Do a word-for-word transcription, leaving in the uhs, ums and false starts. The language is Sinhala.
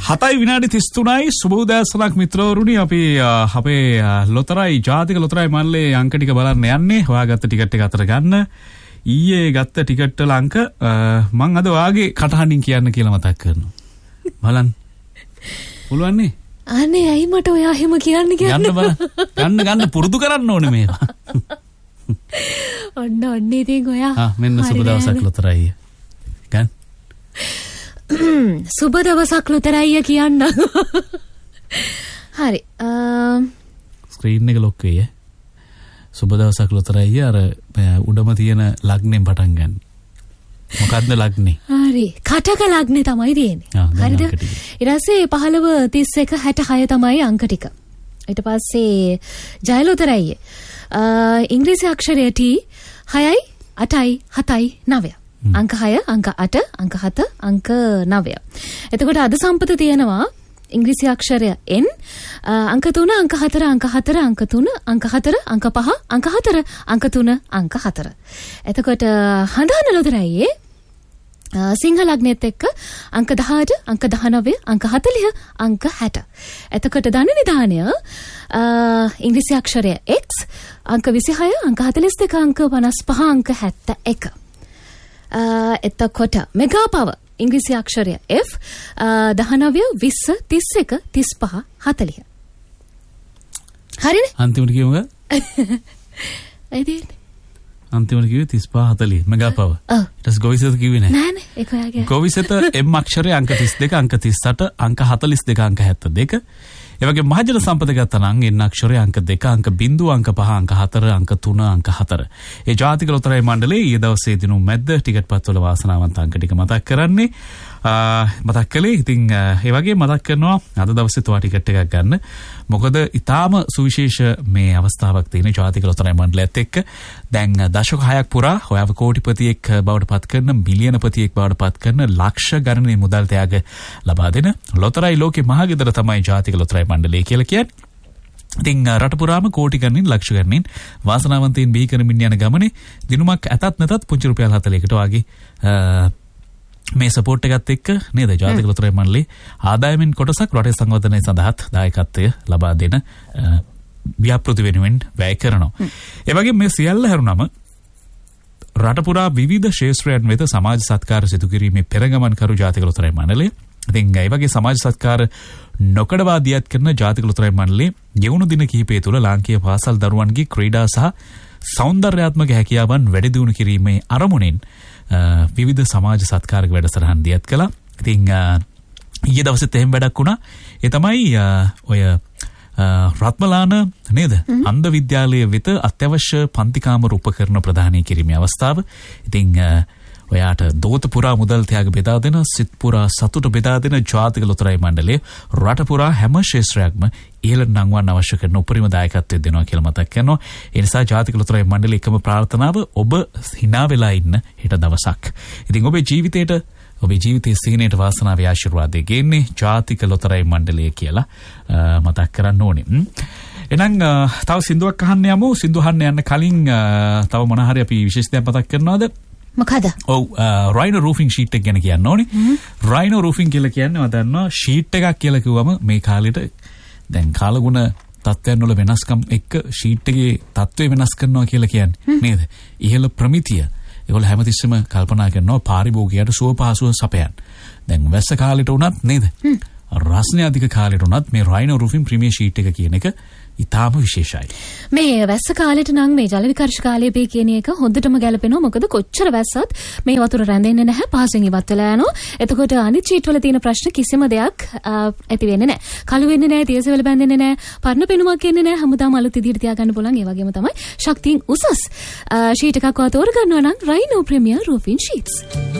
හතයි විනාඩි තිස් තුනයි සුබ උදෑසනක් මිත්‍රවරුනි. අපි අපේ ලොතරැයි ජාතික ලොතරැයි මල්ලේ අංක ටික බලන්න යන්නේ. හොයාගත්ත ටිකට් එක අතර ගන්න. ඊයේ ගත්ත ටිකට් වල අංක මම අද වාගේ කටහඬින් කියන්න කියලා මතක් කරනවා. බලන්න. පුළුවන් නේ? අනේ ඇයි මට ඔයා එහෙම කියන්න කියන්නේ? ගන්න බලන්න. ගන්න ගන්න පුරුදු කරන්න ඕනේ මේවා. ඔන්න ඔන්න ඉතින් ඔයා. ආ මෙන්න සුබ දවසක් ලොතරැයි. ගන්න. සුබ දවසක් ලොතරැයි කියන්න. හරි. ස්ක්‍රීන් එක ලොක් වෙයි. සුබ දවසක් ලොතරැයි අර උඩම තියෙන ලග්නෙන් පටන් ගන්න. මොකද්ද ලග්නේ? හරි. කටක ලග්නේ තමයි තියෙන්නේ. හරිද? ඊට පස්සේ පහළව තිස් එක හැටහය තමයි අංක ටික. ඊට පස්සේ ජය ලොතරැයි. ඉංග්‍රීසි අක්ෂරය T හයයි අටයි හතයි නවයයි. අංක හය, අංක අට, අංක හත, අංක නවය. එතකොට අද සම්පත තියෙනවා ඉංග්‍රීසි අක්ෂරය N, අංක තුන, අංක හතර, අංක හතර, අංක තුන, අංක හතර, අංක පහ, අංක හතර, අංක තුන, අංක හතර. එතකොට හඳහන ලොතරැයියේ සිංහ ලග්නෙත් එක්ක අංක දහඅට, අංක දහනවය, අංක හතළිහ, අංක හැට. එතකොට ධන නිධානය ඉංග්‍රීසි අක්ෂරය X, අංක විසිහය, අංක හතළිස් දෙක, අංක පනස් පහ, අංක හැත්තෑ එක. එතකොට මෙගා පව ඉංග්‍රීසි අක්ෂරය F, දහනවය, විස්ස, තිස් එක, තිස් පහ, හතළිහ. හරිනේ? අන්තිමට කියමුද? එදී අන්තිමට කිව්වේ තිස් පහ හතළිහ මෙගා පව. ඔව්. ඊට පස්සේ ගොවිසෙත කිව්වේ නැහැ. නෑ නේ ඒක ඔයාගේ. ගොවිසෙත M අක්ෂරය අංක තිස් දෙක, අංක තිස් අට, අංක හතළිස් දෙක, අංක හැත්තෑ දෙක. ඒ වගේ මහජන සම්පත ගත්තා නම් N අක්ෂරය අංක දෙක, අංක බිංදුව, අංක පහ, අංක හතර, අංක තුන, අංක හතර. ඒ ජාතික ලොතරැයි මණ්ඩලයේ ඊයේ දවසේ දිනු මැද්ද ටිකට් පත්වල වාසනාවන්ත අංක ටික මතක් කරන්නේ. මතක් කළේ ඉතින් ඒ වගේ මතක් කරනවා අද දවසේ තුවා ටිකට් එකක් ගන්න. මොකද ඊටාම සුවිශේෂ මේ අවස්ථාවක් තියෙන ජාතික ලොතරැයි මණ්ඩලයත් එක්ක. දැන් දශක හයක් පුරා ඔයාව කෝටිපතියෙක් බවට පත් කරන, මිලියනපතියෙක් බවට පත් කරන, ලක්ෂ ගණනේ මුදල් ත්‍යාග ලබා දෙන ලොතරැයි ලෝකේ මහගෙදර තමයි ජාතික ලොතරැයි මණ්ඩලය කියලා කියන්නේ. ඉතින් රට පුරාම කෝටි ගණනින්, ලක්ෂ ගණනින් වාසනාවන්තයින් බිහි කරමින් යන ගමනේ දිනුමක් ඇතත් නැතත් පුංචි රුපියල් හතළිහකට වගේ මේ සපෝට් එකත් එක්ක නේද ජාතික ලොතරැයි මණ්ඩලයේ ආදායමෙන් කොටසක් රටේ සංවර්ධනය සඳහාත් දායකත්වය ලබා දෙන ව්‍යාපෘති වෙනුවෙන් වැය කරනවා. ඒ වගේම මේ සියල්ල හැරුණම රට පුරා විවිධ ශේෂ්ත්‍රයන් වෙත සමාජ සත්කාර සිදු කිරීමේ පෙරගමන් කරු ජාතික ලොතරැයි මණ්ඩලය. ඉතින් ඒ වගේ සමාජ සත්කාර නොකඩවා දියත් කරන ජාතික ලොතරැයි මණ්ඩලයේ ගෙවුණු දින කිහිපය තුළ ලාංකීය පාසල් දරුවන්ගේ ක්‍රීඩා සහ සෞන්දර්යාත්මක හැකියාවන් වැඩි දියුණු කිරීමේ අරමුණෙන් විවිධ සමාජ සත්කාරක වැඩසටහන් දියත් කළා. ඉතින් ඊයේ දවසෙත් එහෙම වැඩක් වුණා. ඒ තමයි ඔය රත්මලාන නේද? අන්ධ විද්‍යාලය වෙත අත්‍යවශ්‍ය පන්තිකාමර උපකරණ ප්‍රදානය කිරීමේ අවස්ථාව. ඉතින් ඔයාට දෝත පුරා මුදල් ත්‍යාග බෙදා දෙන, සිත් පුරා සතුට බෙදා දෙන ජාතික ලොතරැයි මණ්ඩලය රට පුරා හැම ශේෂ්ත්‍රයක්ම ඉහළ නංවන්න අවශ්‍ය කරන උපරිම දායකත්වය දෙනවා කියලා මතක් කරනවා. ඒ නිසා ජාතික ලොතරැයි මණ්ඩලයේ එකම ප්‍රාර්ථනාව ඔබ hina වෙලා ඉන්න හෙට දවසක්. ඉතින් ඔබේ ජීවිතේට, ඔබේ ජීවිතයේ සිහිනයට වාසනාවේ ආශිර්වාදය ගේන්නේ ජාතික ලොතරැයි මණ්ඩලය කියලා මතක් කරන්න ඕනේ. එහෙනම් තව සින්දුවක් අහන්න යමු. සින්දු අහන්න යන්න කලින් තව මොන හරි අපි විශේෂ දෙයක් මතක් කරනවද? මොකද? ඔව් රයිනෝ රූෆින් ෂීට් එක ගැන කියන්න ඕනේ. රයිනෝ රූෆින් කියලා කියන්නේ මම දන්නවා ෂීට් එකක් කියලා කිව්වම මේ කාලෙට දැන් කාලගුණ තත්ත්වයන් වල වෙනස්කම් එක්ක ෂීට් එකේ තත්ත්වය වෙනස් කරනවා කියලා කියන්නේ නේද? ඉහළ ප්‍රමිතිය. ඒගොල්ලෝ හැමතිස්සෙම කල්පනා කරනවා පාරිභෝගිකයට සුව පහසුව සපයන්න. දැන් වැස්ස කාලෙට උනත් නේද? රස්නේ අධික කාලෙට උනත් මේ රයිනෝ රූෆින් ප්‍රීමියර් ෂීට් එක කියන එක ඉතාම විශේෂයි. මේ වැස්ස කාලෙට නම් මේ ජල විකර්ෂ කාලය පේ කියන එක හොඳටම ගැලපෙනවා. මොකද කොච්චර වැස්සත් මේ වතුර රැඳෙන්නේ නැහැ, පහසෙන් ඉවත් වෙලා යනවා. එතකොට අනිත් ෂීට් වල තියෙන ප්‍රශ්න කිසිම දෙයක් ඇති වෙන්නේ නැහැ. කළු වෙන්නේ නැහැ, තියසෙවල බැඳෙන්නේ නැහැ, පරණ පෙනුමක් එන්නේ නැහැ. හැමදාම අලුත් විදිහට තියාගන්න පුළුවන්. ඒ වගේම තමයි ශක්තියින් උසස් ෂීට් එකක් වා තෝරගන්නවා නම් රයිනෝ ප්‍රීමියර් රූෆින් ෂීට්ස්.